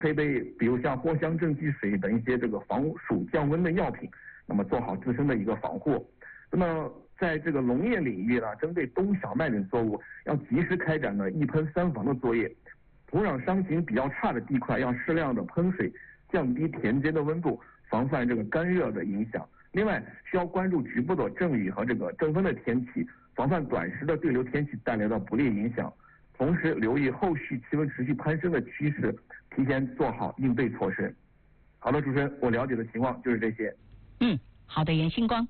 配备比如像藿香正气水等一些这个防暑降温的药品，那么做好自身的一个防护。那么在这个农业领域呢，针对冬小麦等作物，要及时开展1喷3防的作业。土壤伤形比较差的地块，要适量的喷水，降低田间的温度，防范这个干热的影响。另外，需要关注局部的阵雨和这个阵风的天气，防范短时的对流天气带来的不利影响。同时，留意后续气温持续攀升的趋势，提前做好应对措施。好的，主持人，我了解的情况就是这些。 好的，严星光。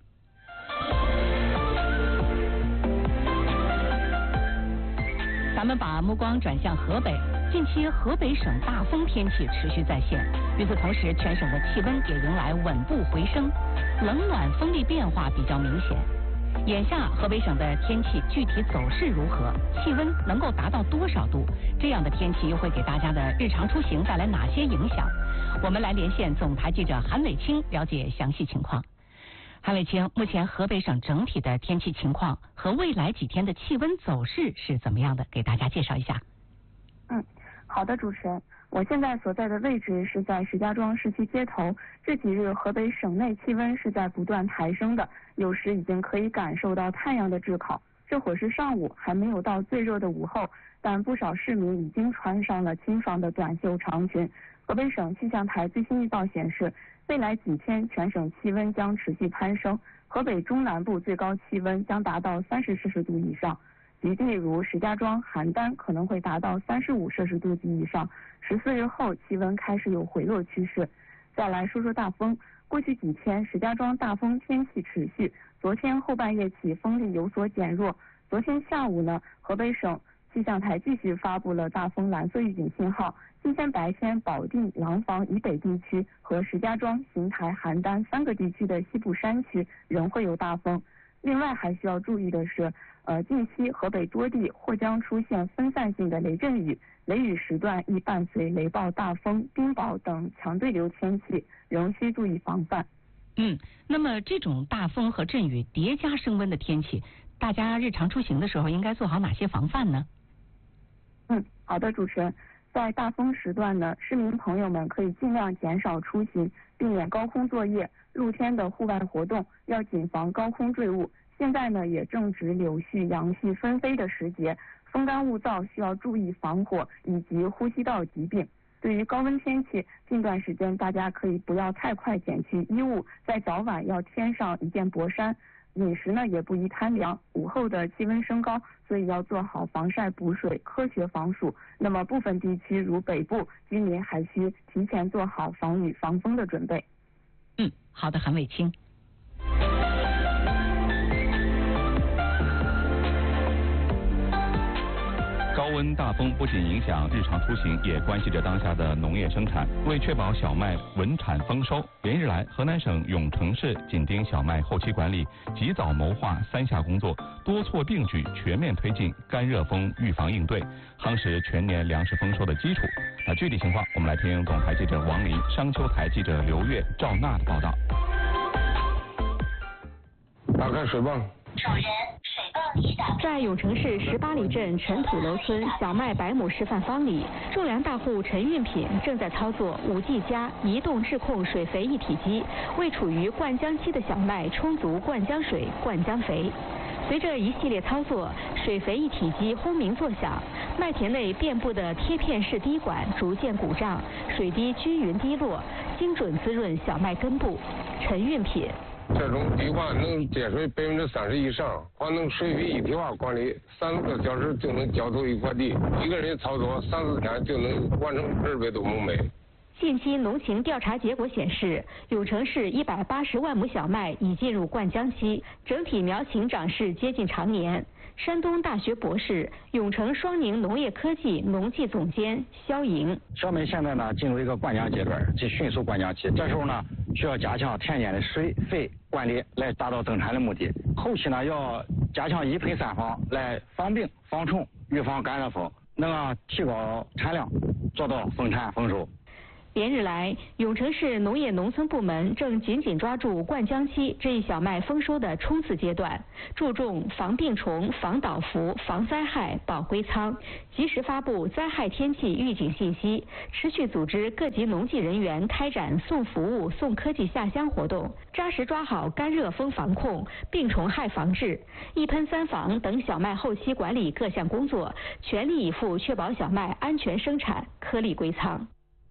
咱们把目光转向河北，近期河北省大风天气持续再现，与此同时，全省的气温也迎来稳步回升，冷暖风力变化比较明显。眼下河北省的天气具体走势如何？气温能够达到多少度？这样的天气又会给大家的日常出行带来哪些影响？我们来连线总台记者韩伟清了解详细情况。韩伟清，目前河北省整体的天气情况和未来几天的气温走势是怎么样的？给大家介绍一下。 好的，主持人，我现在所在的位置是在石家庄市区街头。这几日河北省内气温是在不断抬升的，有时已经可以感受到太阳的炙烤。这会是上午，还没有到最热的午后，但不少市民已经穿上了清爽的短袖长裙。河北省气象台最新预报显示，未来几天全省气温将持续攀升，河北中南部最高气温将达到30摄氏度以上，局地如石家庄、邯郸可能会达到35摄氏度及以上。14日后气温开始有回落趋势。再来说说大风，过去几天石家庄大风天气持续，昨天后半夜起风力有所减弱。昨天下午呢，河北省气象台继续发布了大风蓝色预警信号。今天白天，保定、廊坊以北地区和石家庄、邢台、邯郸3个地区的西部山区仍会有大风。另外还需要注意的是，近期河北多地或将出现分散性的雷阵雨，雷雨时段易伴随雷暴、大风、冰雹等强对流天气，仍需注意防范。 那么这种大风和阵雨叠加升温的天气，大家日常出行的时候应该做好哪些防范呢？ 好的，主持人，在大风时段呢，市民朋友们可以尽量减少出行，避免高空作业，露天的户外活动要谨防高空坠物。现在呢，也正值柳絮、杨絮纷飞的时节，风干物燥，需要注意防火以及呼吸道疾病。对于高温天气，近段时间大家可以不要太快减去衣物，在早晚要添上一件薄衫。饮食呢也不宜贪凉，午后的气温升高，所以要做好防晒补水，科学防暑。那么部分地区如北部，居民还需提前做好防雨防风的准备。 好的，韩伟清。 高温大风不仅影响日常出行，也关系着当下的农业生产。为确保小麦稳产丰收，连日来，河南省永城市紧盯小麦后期管理，及早谋划3下工作，多措并举，全面推进干热风预防应对，夯实全年粮食丰收的基础。具体情况，我们来听总台记者王林、商丘台记者刘月、赵娜的报道。 打开水泵。 主人，水泵已打开。 在永城市18里镇陈土楼村小麦100亩示范方里，种粮大户陈运品正在操作5G+ 移动质控水肥一体机，为处于灌浆期的小麦充足灌浆水、灌浆肥。随着一系列操作，水肥一体机轰鸣作响，麦田内遍布的贴片式滴管逐渐鼓胀，水滴均匀滴落，精准滋润小麦根部。陈运品。 这种滴管能节水30%以上，还能水肥一体化管理，3个小时就能浇透一块地，一个人操作3-4天就能完成200多亩麦。 近期农情调查结果显示，永城市180万亩小麦已进入灌浆期，整体苗情长势接近常年。山东大学博士、永城双宁农业科技农技总监肖莹： 小麦现在呢进入一个灌浆阶段，即迅速灌浆期，这时候呢需要加强田间的水肥管理，来达到增产的目的。后期呢要加强1喷3防，来防病、防虫、预防干热风，能提高产量，做到丰产丰收。 连日来，永城市农业农村部门正紧紧抓住灌浆期这一小麦丰收的冲刺阶段，注重防病虫、防倒伏、防灾害、保归仓，及时发布灾害天气预警信息，持续组织各级农技人员开展送服务、送科技下乡活动，扎实抓好干热风防控、病虫害防治、一喷三防等小麦后期管理各项工作，全力以赴确保小麦安全生产、颗粒归仓。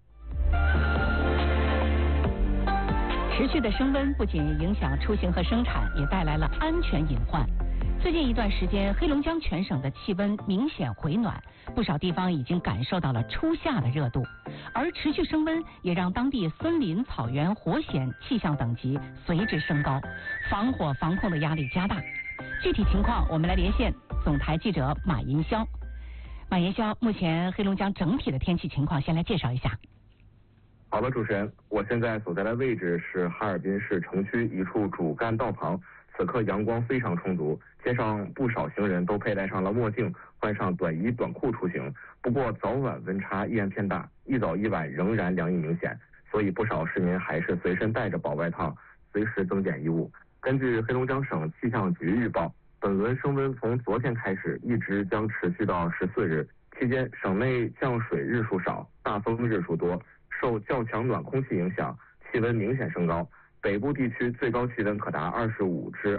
持续的升温不仅影响出行和生产，也带来了安全隐患。最近一段时间，黑龙江全省的气温明显回暖，不少地方已经感受到了初夏的热度。而持续升温也让当地森林、草原、火险气象等级随之升高，防火防控的压力加大。具体情况，我们来连线总台记者马银霄。马银霄，目前黑龙江整体的天气情况，先来介绍一下。 好的，主持人，我现在所在的位置是哈尔滨市城区一处主干道旁，此刻阳光非常充足，街上不少行人都佩戴上了墨镜，换上短衣短裤出行。不过早晚温差依然偏大，一早一晚仍然凉意明显，所以不少市民还是随身带着薄外套，随时增减衣物。根据黑龙江省气象局预报，本轮升温从昨天开始，一直将持续到14日，期间省内降水日数少，大风日数多。受较强暖空气影响，气温明显升高。北部地区最高气温可达20至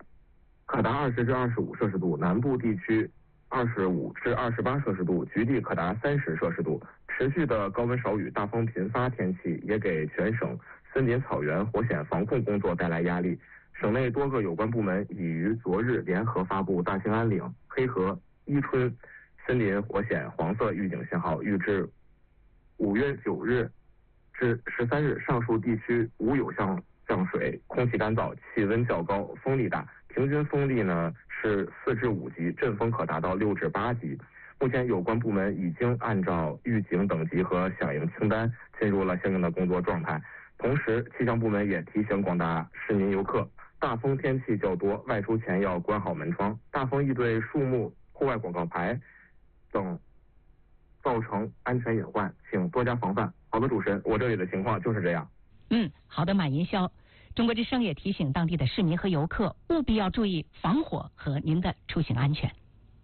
25摄氏度，南部地区25至28摄氏度，局地可达30摄氏度。持续的高温少雨、大风频发天气也给全省森林、草原、火险防控工作带来压力。省内多个有关部门已于昨日联合发布大兴安岭、黑河、伊春森林火险黄色预警信号，预至5月9日至13日，上述地区无有降水，空气干燥，气温较高，风力大，平均风力呢是4至5级，阵风可达到6至8级。目前有关部门已经按照预警等级和响应清单进入了相应的工作状态。同时，气象部门也提醒广大市民游客，大风天气较多，外出前要关好门窗，大风易对树木、户外广告牌等造成安全隐患，请多加防范。好的，主持人，我这里的情况就是这样。 好的，马银霄。中国之声也提醒当地的市民和游客，务必要注意防火和您的出行安全。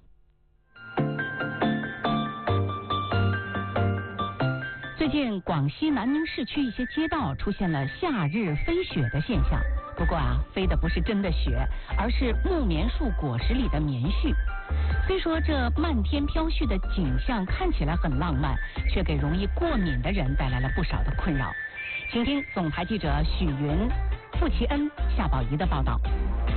最近广西南宁市区一些街道出现了夏日飞雪的现象，不过飞的不是真的雪，而是木棉树果实里的棉絮。虽说这漫天飘絮的景象看起来很浪漫，却给容易过敏的人带来了不少的困扰。请听总台记者许云、付其恩、夏宝仪的报道。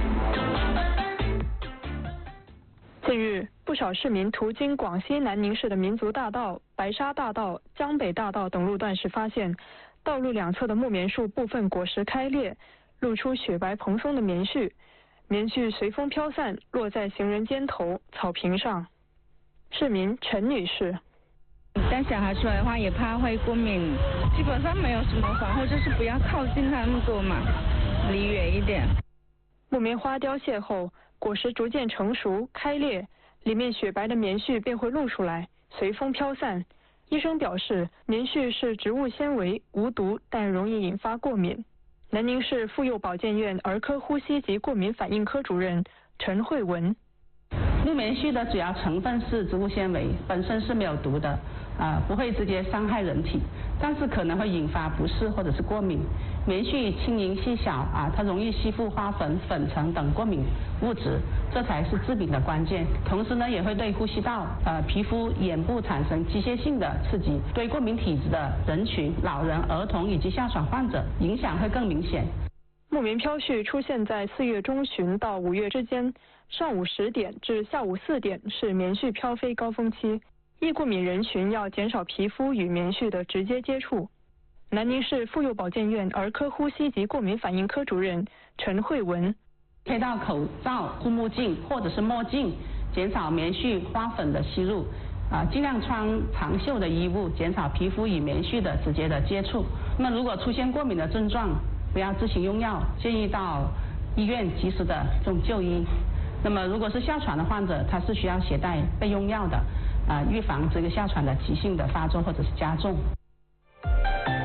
近日，不少市民途经广西南宁市的民族大道、白沙大道、江北大道等路段时，发现道路两侧的木棉树部分果实开裂，露出雪白蓬松的棉絮。棉絮随风飘散，落在行人肩头、草坪上。市民陈女士： 带小孩出来的话，也怕会过敏，基本上没有什么防护，就是不要靠近它那么多嘛，离远一点。 木棉花凋谢后，果实逐渐成熟开裂，里面雪白的棉絮便会露出来，随风飘散。医生表示，棉絮是植物纤维，无毒，但容易引发过敏。南宁市妇幼保健院儿科呼吸及过敏反应科主任陈慧文： 木棉絮的主要成分是植物纤维，本身是没有毒的，不会直接伤害人体，但是可能会引发不适或者是过敏。棉絮轻盈细小，它容易吸附花粉、粉尘等过敏物质，这才是致病的关键。同时呢，也会对呼吸道、皮肤、眼部产生机械性的刺激，对过敏体质的人群、老人、儿童以及哮喘患者影响会更明显。 木棉飘絮出现在4月中旬到5月之间，上午10点至下午4点是棉絮飘飞高峰期，易过敏人群要减少皮肤与棉絮的直接接触。南宁市妇幼保健院儿科呼吸及过敏反应科主任陈慧文： 佩戴口罩、护目镜或者是墨镜，减少棉絮花粉的吸入，尽量穿长袖的衣物，减少皮肤与棉絮的直接的接触。那么如果出现过敏的症状，不要自行用药，建议到医院及时的这种就医。那么如果是哮喘的患者，他是需要携带备用药的，预防这个哮喘的急性的发作或者是加重。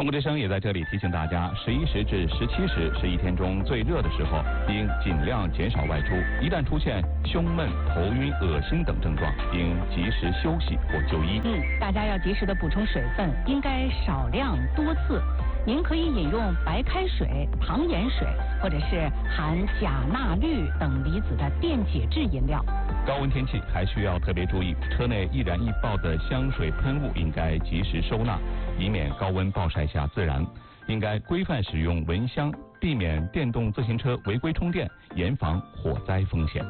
中国之声也在这里提醒大家，11时至17时是一天中最热的时候，应尽量减少外出。一旦出现胸闷、头晕、恶心等症状，应及时休息或就医。 大家要及时的补充水分，应该少量多次。您可以饮用白开水、糖盐水，或者是含钾、钠、氯等离子的电解质饮料。 高温天气还需要特别注意，车内易燃易爆的香水喷雾应该及时收纳，以免高温暴晒下自燃。应该规范使用蚊香，避免电动自行车违规充电，严防火灾风险。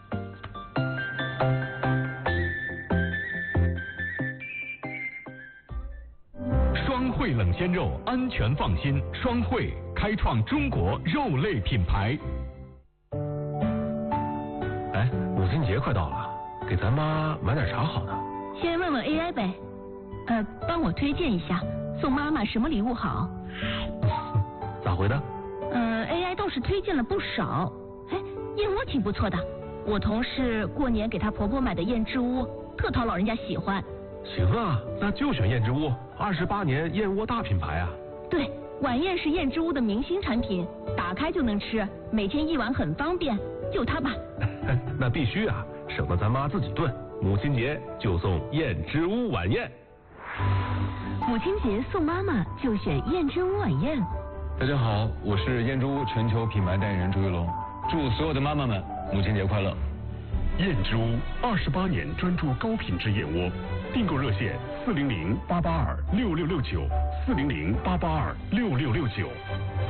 双汇冷鲜肉，安全放心。双汇开创中国肉类品牌。 哎，母亲节快到了，给咱妈买点啥好呢？ 先问问 AI 呗，帮我推荐一下，送妈妈什么礼物好？ 咋回的 ？AI 倒是推荐了不少。哎，燕窝挺不错的，我同事过年给她婆婆买的燕之屋，特讨老人家喜欢。 行啊，那就选燕之屋，28年燕窝大品牌啊。 对，晚宴是燕之屋的明星产品，打开就能吃，每天一碗很方便，就它吧。 那必须啊，省得咱妈自己炖。母亲节就送燕之屋晚宴。 母亲节送妈妈就选燕之屋晚宴。 大家好，我是燕之屋全球品牌代言人朱一龙，祝所有的妈妈们母亲节快乐。 燕之屋28年专注高品质燕窝，订购热线400-882-6669，400-882-6669。